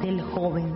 el joven.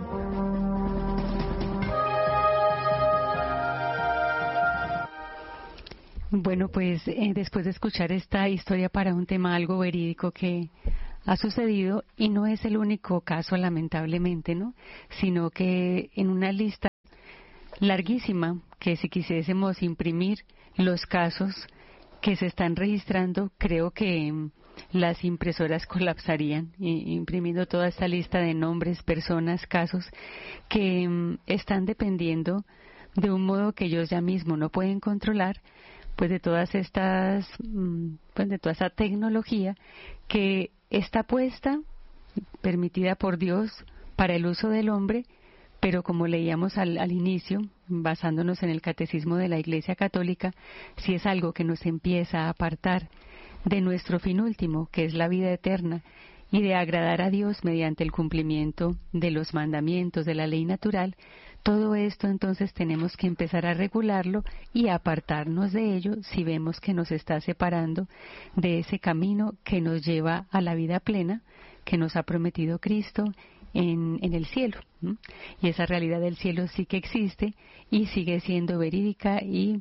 Bueno, pues después de escuchar esta historia para un tema algo verídico que ha sucedido, y no es el único caso lamentablemente, ¿no? Sino que en una lista larguísima, que si quisiésemos imprimir los casos que se están registrando, creo que las impresoras colapsarían, imprimiendo toda esta lista de nombres, personas, casos que están dependiendo de un modo que ellos ya mismo no pueden controlar, pues de todas estas, pues de toda esa tecnología que está puesta, permitida por Dios para el uso del hombre, pero como leíamos al inicio, basándonos en el catecismo de la Iglesia Católica, si es algo que nos empieza a apartar de nuestro fin último, que es la vida eterna, y de agradar a Dios mediante el cumplimiento de los mandamientos de la ley natural, todo esto entonces tenemos que empezar a regularlo y apartarnos de ello si vemos que nos está separando de ese camino que nos lleva a la vida plena que nos ha prometido Cristo en el cielo, ¿no? Y esa realidad del cielo sí que existe y sigue siendo verídica y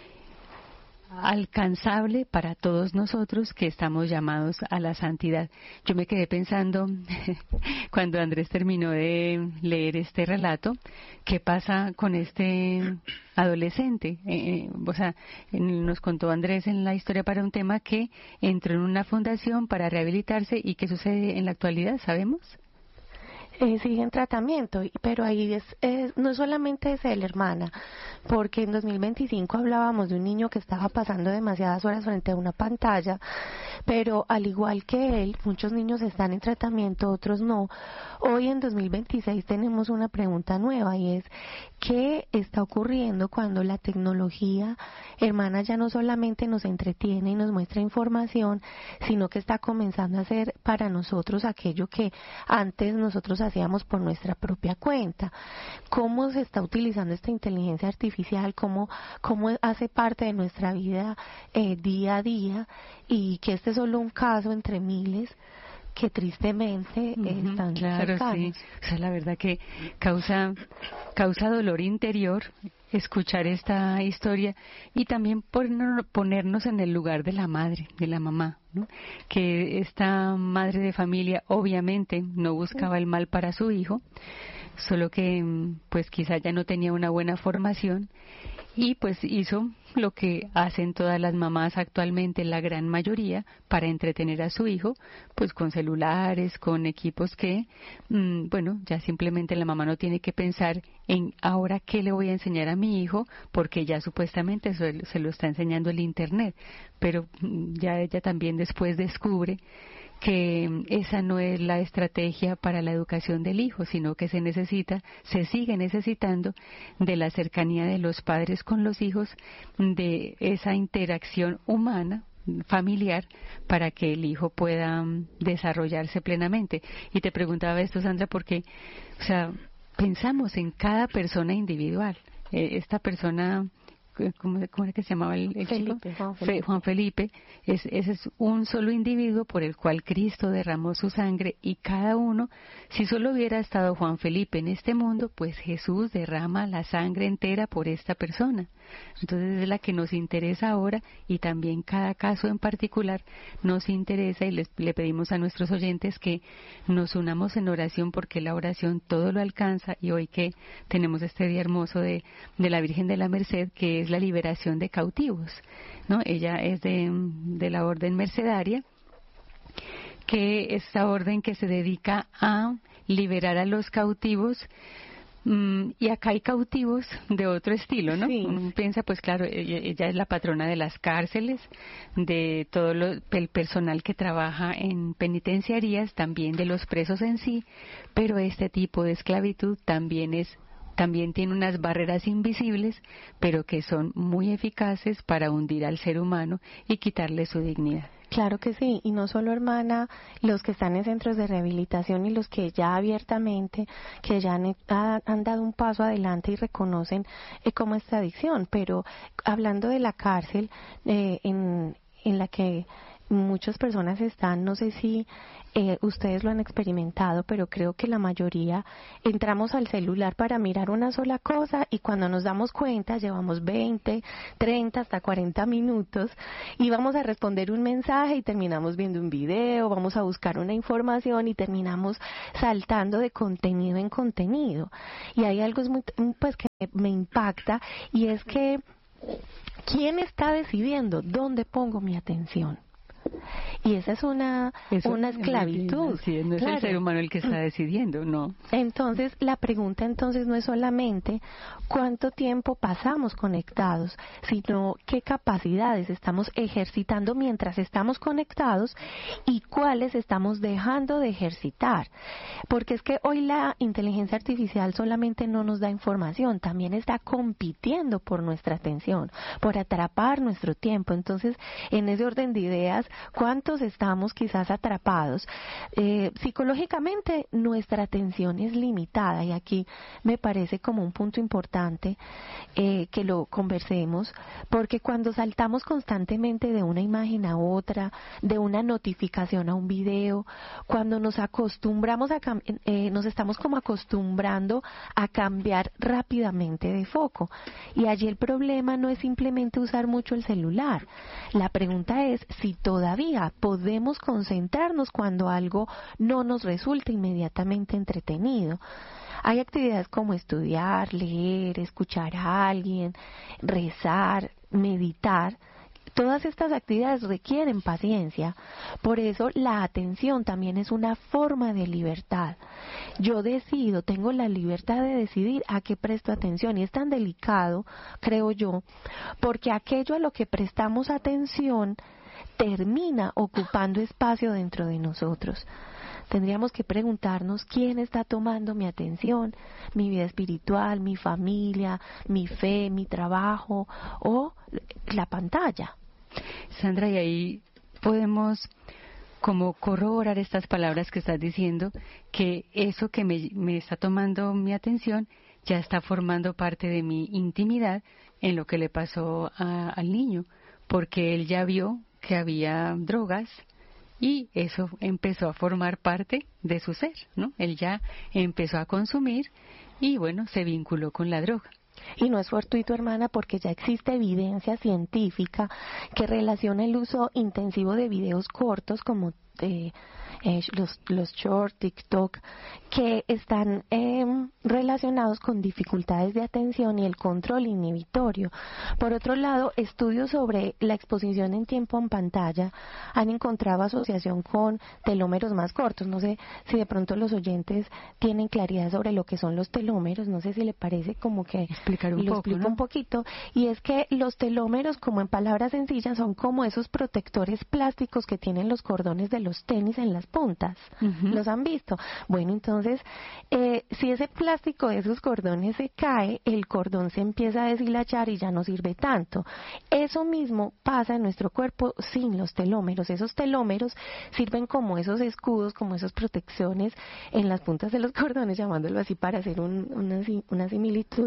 alcanzable para todos nosotros que estamos llamados a la santidad. Yo me quedé pensando cuando Andrés terminó de leer este relato, ¿qué pasa con este adolescente? Nos contó Andrés en la historia para un tema que entró en una fundación para rehabilitarse. ¿Y qué sucede en la actualidad? ¿Sabemos? Sigue en tratamiento, pero ahí no solamente es él, hermana, porque en 2025 hablábamos de un niño que estaba pasando demasiadas horas frente a una pantalla, pero al igual que él, muchos niños están en tratamiento, otros no. Hoy en 2026 tenemos una pregunta nueva y es, ¿qué está ocurriendo cuando la tecnología, hermana, ya no solamente nos entretiene y nos muestra información, sino que está comenzando a hacer para nosotros aquello que antes nosotros hacíamos por nuestra propia cuenta? ¿Cómo se está utilizando esta inteligencia artificial? ¿Cómo hace parte de nuestra vida día a día? Y que este es solo un caso entre miles que tristemente están cercanos. Sí. O sea, la verdad que causa dolor interior escuchar esta historia y también ponernos en el lugar de la madre, de la mamá, ¿no? Que esta madre de familia obviamente no buscaba el mal para su hijo, solo que pues quizá ya no tenía una buena formación y pues hizo lo que hacen todas las mamás actualmente, la gran mayoría, para entretener a su hijo, pues con celulares, con equipos que, ya simplemente la mamá no tiene que pensar en ahora qué le voy a enseñar a mi hijo, porque ya supuestamente se lo está enseñando el Internet, pero ya ella también después descubre que esa no es la estrategia para la educación del hijo, sino que se sigue necesitando de la cercanía de los padres con los hijos, de esa interacción humana, familiar, para que el hijo pueda desarrollarse plenamente. Y te preguntaba esto, Sandra, porque, pensamos en cada persona individual. Esta persona, ¿cómo era que se llamaba el Felipe, chico? Juan Felipe. Ese es un solo individuo por el cual Cristo derramó su sangre, y cada uno, si solo hubiera estado Juan Felipe en este mundo, pues Jesús derrama la sangre entera por esta persona. Entonces es la que nos interesa ahora, y también cada caso en particular nos interesa, y le pedimos a nuestros oyentes que nos unamos en oración, porque la oración todo lo alcanza. Y hoy que tenemos este día hermoso de la Virgen de la Merced, que es la liberación de cautivos, ¿no? Ella es de la orden mercedaria, que es esa orden que se dedica a liberar a los cautivos. Y acá hay cautivos de otro estilo, ¿no? Sí. Uno piensa, pues claro, ella es la patrona de las cárceles, de todo el personal que trabaja en penitenciarías, también de los presos en sí, pero este tipo de esclavitud también tiene unas barreras invisibles, pero que son muy eficaces para hundir al ser humano y quitarle su dignidad. Claro que sí, y no solo, hermana, los que están en centros de rehabilitación y los que ya abiertamente, que ya han dado un paso adelante y reconocen cómo esta adicción, pero hablando de la cárcel en la que muchas personas están, no sé si ustedes lo han experimentado, pero creo que la mayoría entramos al celular para mirar una sola cosa y cuando nos damos cuenta llevamos 20, 30, hasta 40 minutos y vamos a responder un mensaje y terminamos viendo un video, vamos a buscar una información y terminamos saltando de contenido en contenido. Y hay algo pues que me impacta y es que ¿quién está decidiendo dónde pongo mi atención? Y esa es una esclavitud. Sí, no es el ser humano el que está decidiendo, ¿no? Entonces, la pregunta entonces no es solamente cuánto tiempo pasamos conectados, sino qué capacidades estamos ejercitando mientras estamos conectados y cuáles estamos dejando de ejercitar. Porque es que hoy la inteligencia artificial solamente no nos da información, también está compitiendo por nuestra atención, por atrapar nuestro tiempo. Entonces, en ese orden de ideas, ¿cuántos estamos quizás atrapados? Psicológicamente nuestra atención es limitada y aquí me parece como un punto importante que lo conversemos, porque cuando saltamos constantemente de una imagen a otra, de una notificación a un video, cuando nos acostumbramos nos estamos como acostumbrando a cambiar rápidamente de foco. Y allí el problema no es simplemente usar mucho el celular. La pregunta es si todavía podemos concentrarnos cuando algo no nos resulta inmediatamente entretenido. Hay actividades como estudiar, leer, escuchar a alguien, rezar, meditar. Todas estas actividades requieren paciencia, por eso la atención también es una forma de libertad. Yo decido, tengo la libertad de decidir a qué presto atención y es tan delicado, creo yo, porque aquello a lo que prestamos atención termina ocupando espacio dentro de nosotros. Tendríamos que preguntarnos quién está tomando mi atención, mi vida espiritual, mi familia, mi fe, mi trabajo o la pantalla. Sandra, y ahí podemos como corroborar estas palabras que estás diciendo, que eso que me está tomando mi atención ya está formando parte de mi intimidad en lo que le pasó al niño, porque él ya vio que había drogas y eso empezó a formar parte de su ser, ¿no? Él ya empezó a consumir y bueno, se vinculó con la droga. Y no es fortuito, hermana, porque ya existe evidencia científica que relaciona el uso intensivo de videos cortos como los short, TikTok, que están relacionados con dificultades de atención y el control inhibitorio. Por otro lado, estudios sobre la exposición en tiempo en pantalla han encontrado asociación con telómeros más cortos. No sé si de pronto los oyentes tienen claridad sobre lo que son los telómeros, no sé si le parece como que explico un poquito. Y es que los telómeros, como en palabras sencillas, son como esos protectores plásticos que tienen los cordones de los tenis en las puntas. Uh-huh. ¿Los han visto? Bueno, entonces, si ese plástico de esos cordones se cae, el cordón se empieza a deshilachar y ya no sirve tanto. Eso mismo pasa en nuestro cuerpo sin los telómeros. Esos telómeros sirven como esos escudos, como esas protecciones en las puntas de los cordones, llamándolo así para hacer una similitud.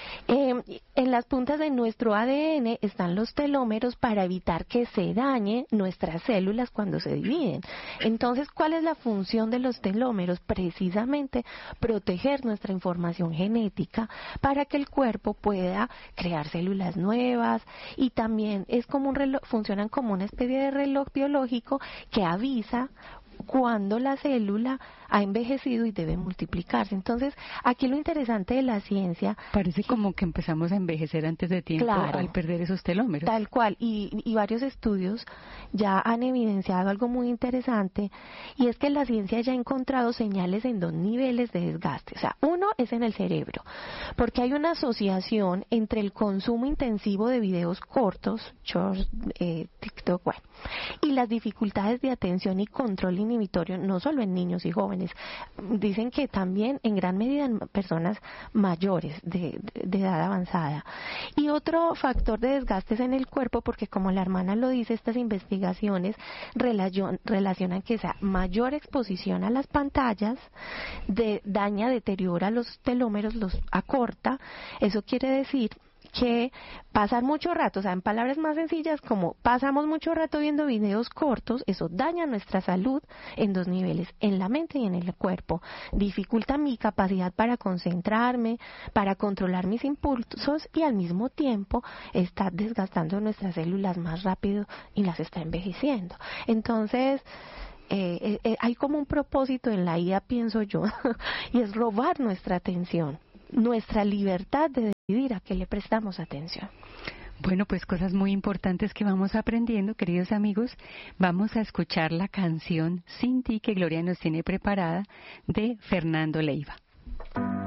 En las puntas de nuestro ADN están los telómeros para evitar que se dañe nuestras células cuando se dividen. Entonces, ¿cuál es la función de los telómeros? Precisamente proteger nuestra información genética para que el cuerpo pueda crear células nuevas, y también es como un reloj, funcionan como una especie de reloj biológico que avisa cuando la célula ha envejecido y debe multiplicarse. Entonces, aquí lo interesante de la ciencia... Parece como que empezamos a envejecer antes de tiempo, claro, al perder esos telómeros. Tal cual, y varios estudios ya han evidenciado algo muy interesante, y es que la ciencia ya ha encontrado señales en dos niveles de desgaste. O sea, uno es en el cerebro, porque hay una asociación entre el consumo intensivo de videos cortos, shorts, TikTok, bueno, y las dificultades de atención y control inhibitorio, no solo en niños y jóvenes. Dicen que también en gran medida en personas mayores de edad avanzada. Y otro factor de desgaste es en el cuerpo, porque como la hermana lo dice, estas investigaciones relacionan que esa mayor exposición a las pantallas deteriora los telómeros, los acorta. Eso quiere decir que pasar mucho rato, o sea, en palabras más sencillas, como pasamos mucho rato viendo videos cortos, eso daña nuestra salud en dos niveles, en la mente y en el cuerpo. Dificulta mi capacidad para concentrarme, para controlar mis impulsos y al mismo tiempo está desgastando nuestras células más rápido y las está envejeciendo. Entonces, hay como un propósito en la IA, pienso yo, y es robar nuestra atención, nuestra libertad de decidir a qué le prestamos atención. Bueno, pues cosas muy importantes que vamos aprendiendo, queridos amigos. Vamos a escuchar la canción Sin ti que Gloria nos tiene preparada de Fernando Leiva.